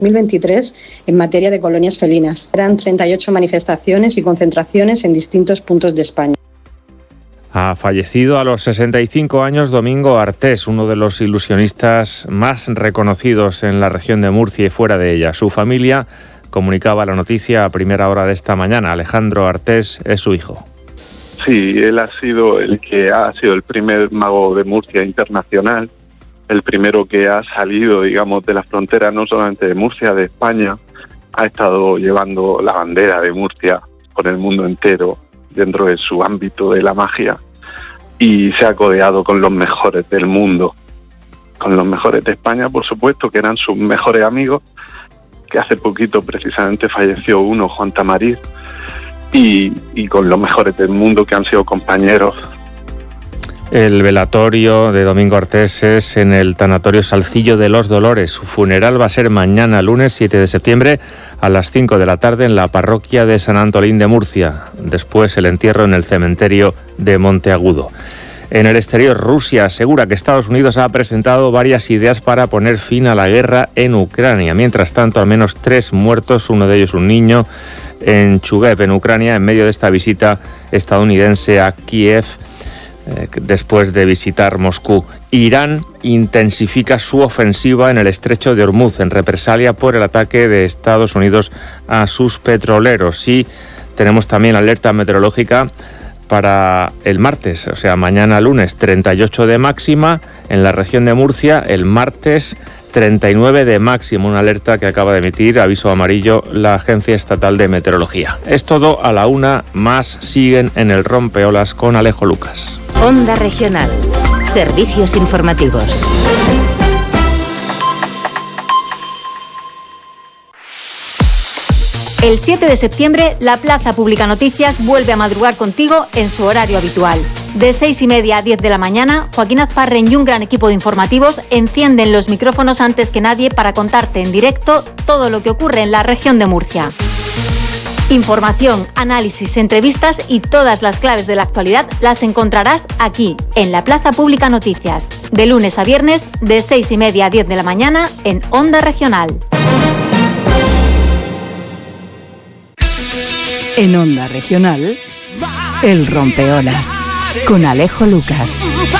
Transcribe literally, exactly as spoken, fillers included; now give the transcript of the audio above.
dos mil veintitrés en materia de colonias felinas. Eran treinta y ocho manifestaciones y concentraciones en distintos puntos de España. Ha fallecido a los sesenta y cinco años Domingo Artés, uno de los ilusionistas más reconocidos en la región de Murcia y fuera de ella. Su familia comunicaba la noticia a primera hora de esta mañana. Alejandro Artés es su hijo. Sí, él ha sido el que ha sido el primer mago de Murcia internacional, el primero que ha salido, digamos, de las fronteras no solamente de Murcia, de España. Ha estado llevando la bandera de Murcia por el mundo entero, dentro de su ámbito de la magia, y se ha codeado con los mejores del mundo, con los mejores de España, por supuesto, que eran sus mejores amigos, que hace poquito precisamente falleció uno, Juan Tamariz, y, y con los mejores del mundo, que han sido compañeros. El velatorio de Domingo Artés es en el tanatorio Salcillo de los Dolores. Su funeral va a ser mañana, lunes siete de septiembre, a las cinco de la tarde en la parroquia de San Antolín de Murcia. Después el entierro en el cementerio de Monteagudo. En el exterior, Rusia asegura que Estados Unidos ha presentado varias ideas para poner fin a la guerra en Ucrania. Mientras tanto, al menos tres muertos, uno de ellos un niño, en Chuguev, en Ucrania, en medio de esta visita estadounidense a Kiev, eh, después de visitar Moscú. Irán intensifica su ofensiva en el estrecho de Hormuz, en represalia por el ataque de Estados Unidos a sus petroleros. Y tenemos también alerta meteorológica para el martes, o sea, mañana lunes, treinta y ocho de máxima en la región de Murcia, el martes treinta y nueve de máximo, una alerta que acaba de emitir, aviso amarillo, la Agencia Estatal de Meteorología. Es todo, a la una, más siguen en el Rompeolas con Alejo Lucas. Onda Regional, servicios informativos. El siete de septiembre, la Plaza Pública Noticias vuelve a madrugar contigo en su horario habitual. De seis y media a diez de la mañana, Joaquín Azparren y un gran equipo de informativos encienden los micrófonos antes que nadie para contarte en directo todo lo que ocurre en la región de Murcia. Información, análisis, entrevistas y todas las claves de la actualidad las encontrarás aquí, en la Plaza Pública Noticias, de lunes a viernes, de seis y media a diez de la mañana, en Onda Regional. En Onda Regional, El Rompeolas, con Alejo Lucas.